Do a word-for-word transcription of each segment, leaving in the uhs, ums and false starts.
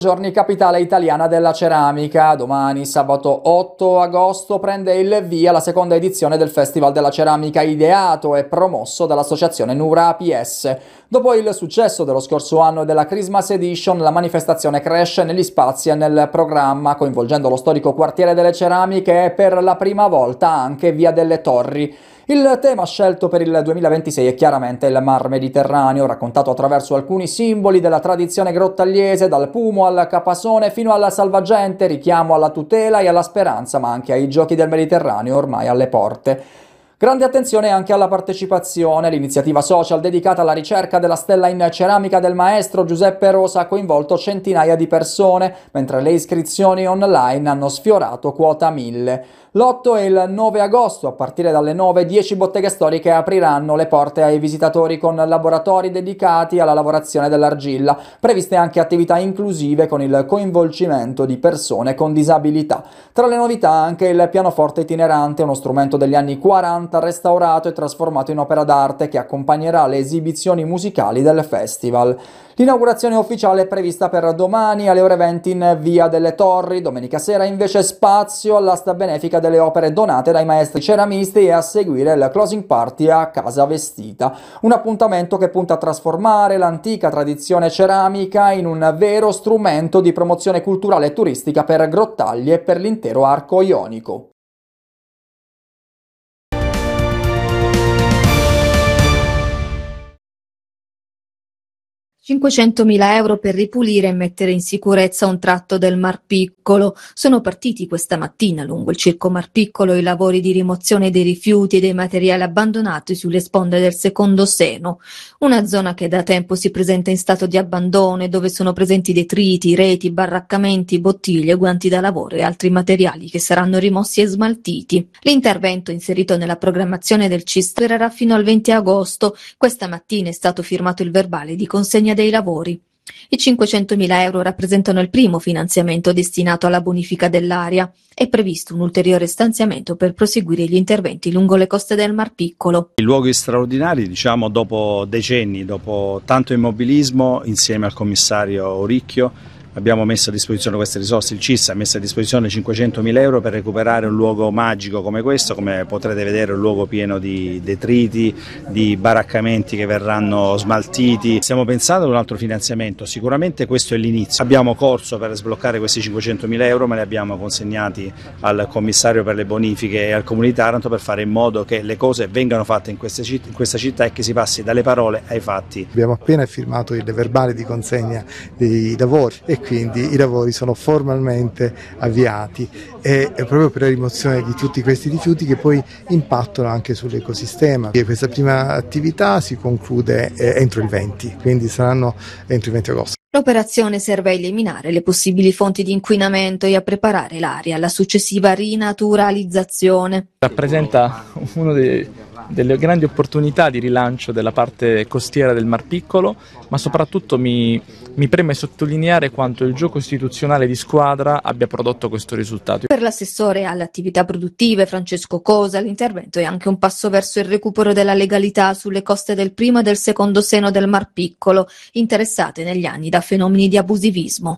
Giorni capitale italiana della ceramica. Domani, sabato otto agosto, prende il via la seconda edizione del Festival della Ceramica, ideato e promosso dall'associazione Nura A P S. Dopo il successo dello scorso anno e della Christmas Edition, la manifestazione cresce negli spazi e nel programma, coinvolgendo lo storico quartiere delle ceramiche e per la prima volta anche Via delle Torri. Il tema scelto per il duemilaventisei è chiaramente il Mar Mediterraneo, raccontato attraverso alcuni simboli della tradizione grottagliese, dal Pumo al Capasone fino alla Salvagente, richiamo alla tutela e alla speranza, ma anche ai giochi del Mediterraneo ormai alle porte. Grande attenzione anche alla partecipazione. L'iniziativa social dedicata alla ricerca della stella in ceramica del maestro Giuseppe Rosa ha coinvolto centinaia di persone, mentre le iscrizioni online hanno sfiorato quota mille. L'otto e il nove agosto, a partire dalle nove, dieci botteghe storiche apriranno le porte ai visitatori con laboratori dedicati alla lavorazione dell'argilla, previste anche attività inclusive con il coinvolgimento di persone con disabilità. Tra le novità anche il pianoforte itinerante, uno strumento degli anni quaranta restaurato e trasformato in opera d'arte che accompagnerà le esibizioni musicali del festival. L'inaugurazione ufficiale è prevista per domani alle ore venti in Via delle Torri. Domenica sera invece spazio all'asta benefica delle opere donate dai maestri ceramisti e a seguire il closing party a Casa Vestita. Un appuntamento che punta a trasformare l'antica tradizione ceramica in un vero strumento di promozione culturale e turistica per Grottaglie e per l'intero arco ionico. cinquecentomila euro per ripulire e mettere in sicurezza un tratto del Mar Piccolo. Sono partiti questa mattina lungo il Circo Mar Piccolo i lavori di rimozione dei rifiuti e dei materiali abbandonati sulle sponde del secondo Seno, una zona che da tempo si presenta in stato di abbandono e dove sono presenti detriti, reti, baraccamenti, bottiglie, guanti da lavoro e altri materiali che saranno rimossi e smaltiti. L'intervento, inserito nella programmazione del C I S, durerà fino al venti agosto. Questa mattina è stato firmato il verbale di consegna dei lavori. I cinquecentomila euro rappresentano il primo finanziamento destinato alla bonifica dell'area. È previsto un ulteriore stanziamento per proseguire gli interventi lungo le coste del Mar Piccolo. I luoghi straordinari, diciamo, dopo decenni, dopo tanto immobilismo, insieme al commissario Oricchio, abbiamo messo a disposizione queste risorse. Il C I S ha messo a disposizione cinquecentomila euro per recuperare un luogo magico come questo. Come potrete vedere, un luogo pieno di detriti, di baraccamenti che verranno smaltiti. Stiamo pensando ad un altro finanziamento, sicuramente questo è l'inizio. Abbiamo corso per sbloccare questi cinquecentomila euro, ma li abbiamo consegnati al commissario per le bonifiche e al Comune di Taranto per fare in modo che le cose vengano fatte in, queste citt- in questa città e che si passi dalle parole ai fatti. Abbiamo appena firmato il verbale di consegna dei lavori e quindi i lavori sono formalmente avviati e proprio per la rimozione di tutti questi rifiuti che poi impattano anche sull'ecosistema. E questa prima attività si conclude eh, entro il venti, quindi saranno entro il venti agosto. L'operazione serve a eliminare le possibili fonti di inquinamento e a preparare l'area alla successiva rinaturalizzazione. Rappresenta uno dei delle grandi opportunità di rilancio della parte costiera del Mar Piccolo, ma soprattutto mi, mi preme sottolineare quanto il gioco istituzionale di squadra abbia prodotto questo risultato. Per l'assessore alle attività produttive Francesco Cosa, l'intervento è anche un passo verso il recupero della legalità sulle coste del primo e del secondo Seno del Mar Piccolo, interessate negli anni da fenomeni di abusivismo.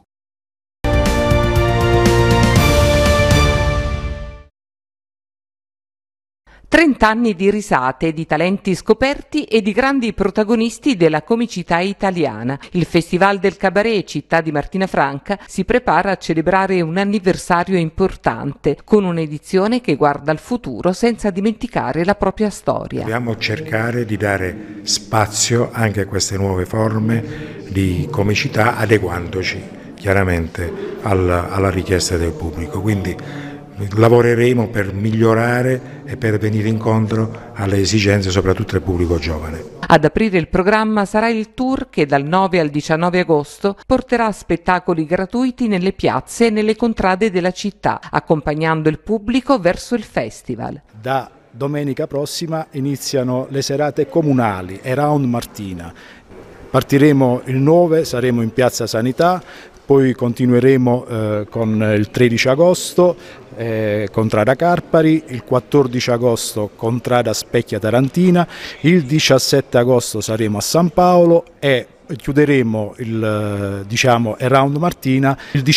trent'anni di risate, di talenti scoperti e di grandi protagonisti della comicità italiana. Il Festival del Cabaret Città di Martina Franca si prepara a celebrare un anniversario importante, con un'edizione che guarda al futuro senza dimenticare la propria storia. Dobbiamo cercare di dare spazio anche a queste nuove forme di comicità, adeguandoci chiaramente alla, alla richiesta del pubblico. Quindi lavoreremo per migliorare e per venire incontro alle esigenze soprattutto del pubblico giovane. Ad aprire il programma sarà il tour che dal nove al diciannove agosto porterà spettacoli gratuiti nelle piazze e nelle contrade della città, accompagnando il pubblico verso il festival. Da domenica prossima iniziano le serate comunali Around Martina. Partiremo il nove, saremo in Piazza Sanità, poi continueremo eh, con il tredici agosto eh, Contrada Carpari, il quattordici agosto Contrada Specchia Tarantina, il diciassette agosto saremo a San Paolo e chiuderemo il, diciamo, Around Martina il